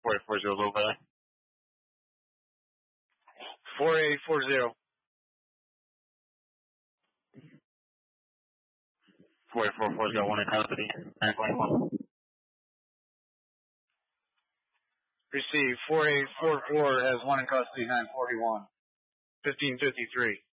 4840, a little better. 4840. 4844's got one in custody. 921. Receive 4844 has one in custody, 941. 1553.